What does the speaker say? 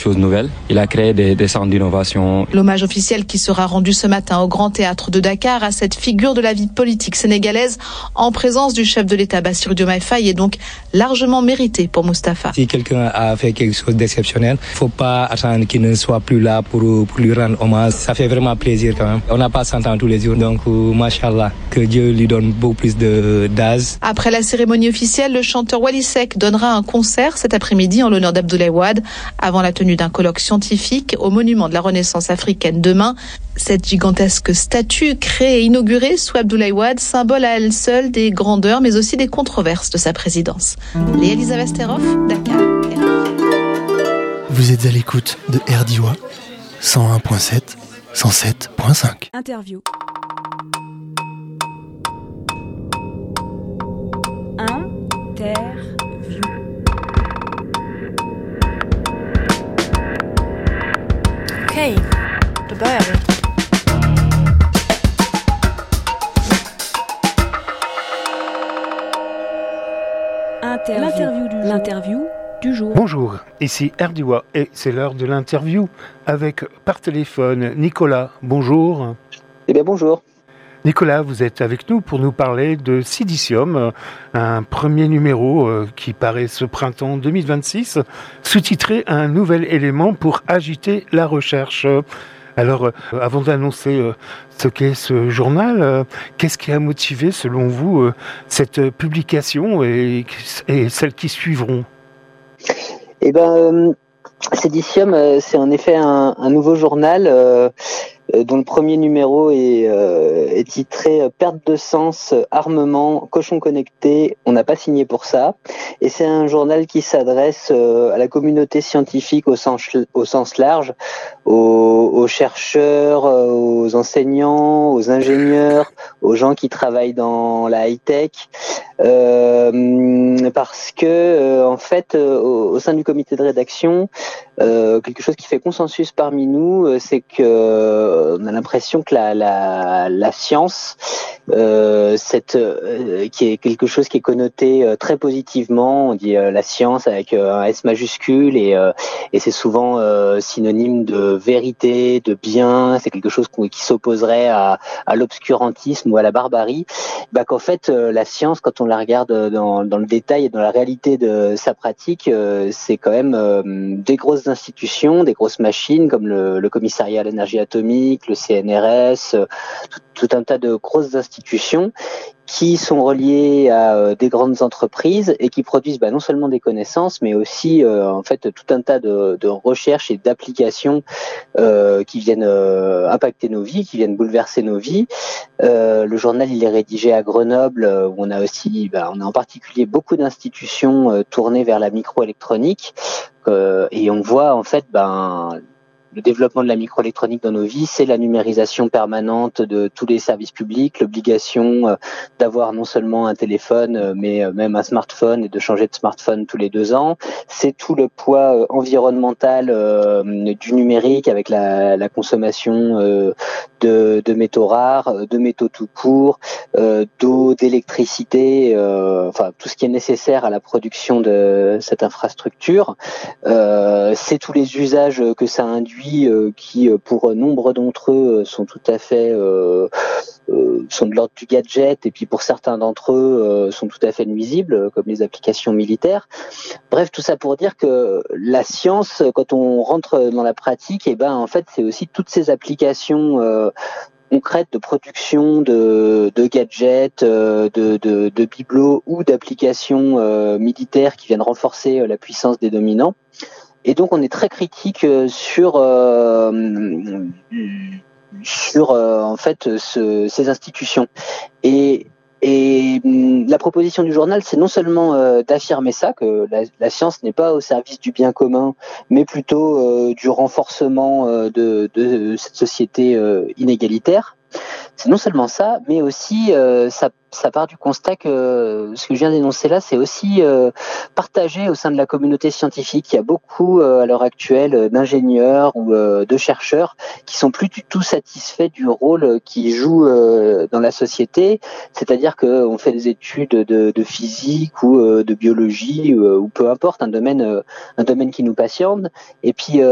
choses nouvelles. Il a créé des centres d'innovation. L'hommage officiel qui sera rendu ce matin au Grand Théâtre de Dakar à cette figure de la vie politique sénégalaise en présence du chef de l'État Bassirou Diomaye Faye est donc largement mérité pour Moustapha. Si quelqu'un a fait quelque chose d'exceptionnel, il ne faut pas attendre qu'il ne soit plus là pour lui rendre hommage. Ça fait vraiment plaisir quand même. On n'a pas 100 ans tous les jours, donc machallah, que Dieu lui donne beaucoup plus d'âge. Après la cérémonie officielle, le chanteur Wally Seck donnera un concert cet après-midi en l'honneur d'Abdoulaye Wade avant la tenue d'un colloque scientifique au monument de la Renaissance africaine demain. Cette gigantesque statue créée et inaugurée sous Abdoulaye Wade, symbole à elle seule des grandeurs mais aussi des controverses de sa présidence. Léa Elisabeth Steroff, Dakar. Vous êtes à l'écoute de RDIWA 101.7, 107.5. Interview. Okej, då börjar vi. L'interview du jour. Bonjour, ici RDIWA et c'est l'heure de l'interview avec par téléphone Nicolas. Bonjour. Eh bien bonjour. Nicolas, vous êtes avec nous pour nous parler de Silicium, un premier numéro qui paraît ce printemps 2026, sous-titré Un nouvel élément pour agiter la recherche. Alors, avant d'annoncer ce qu'est ce journal, qu'est-ce qui a motivé, selon vous, cette publication et celles qui suivront ? Eh bien, Silicium, c'est en effet un nouveau journal dont le premier numéro est titré « Perte de sens, armement, cochon connecté, on n'a pas signé pour ça ». Et c'est un journal qui s'adresse à la communauté scientifique au sens large, aux chercheurs, aux enseignants, aux ingénieurs, aux gens qui travaillent dans la high-tech, parce que en fait, au sein du comité de rédaction, quelque chose qui fait consensus parmi nous, c'est que on a l'impression que la science, qui est quelque chose qui est connoté très positivement, on dit la science avec un S majuscule et c'est souvent synonyme de vérité, de bien, c'est quelque chose qui s'opposerait à l'obscurantisme ou à la barbarie. Bah qu'en fait la science, quand on la regarde dans le détail et dans la réalité de sa pratique, c'est quand même des grosses institutions, des grosses machines comme le commissariat à l'énergie atomique, le CNRS, tout un tas de grosses institutions qui sont reliées à des grandes entreprises et qui produisent non seulement des connaissances, mais aussi en fait tout un tas de recherches et d'applications qui viennent impacter nos vies, qui viennent bouleverser nos vies. Le journal il est rédigé à Grenoble, où on a aussi, on a en particulier beaucoup d'institutions tournées vers la microélectronique, et on voit en fait le développement de la microélectronique dans nos vies, c'est la numérisation permanente de tous les services publics, l'obligation d'avoir non seulement un téléphone, mais même un smartphone et de changer de smartphone tous les 2 ans. C'est tout le poids environnemental du numérique avec la consommation de métaux rares, de métaux tout court, d'eau, d'électricité, enfin tout ce qui est nécessaire à la production de cette infrastructure. C'est tous les usages que ça induit, qui pour nombre d'entre eux sont tout à fait sont de l'ordre du gadget, et puis pour certains d'entre eux sont tout à fait nuisibles, comme les applications militaires. Bref, tout ça pour dire que la science, quand on rentre dans la pratique, en fait c'est aussi toutes ces applications concrètes de production de gadgets, de bibelots ou d'applications militaires qui viennent renforcer la puissance des dominants. Et donc on est très critique sur en fait ces institutions. Et la proposition du journal, c'est non seulement d'affirmer ça, que la science n'est pas au service du bien commun, mais plutôt du renforcement de cette société inégalitaire. C'est non seulement ça, mais aussi ça part du constat que ce que je viens d'énoncer là, c'est aussi partagé au sein de la communauté scientifique. Il y a beaucoup à l'heure actuelle d'ingénieurs ou de chercheurs qui sont plus du tout satisfaits du rôle qu'ils jouent dans la société. C'est-à-dire qu'on fait des études de physique ou de biologie ou peu importe, un domaine qui nous passionne. Et puis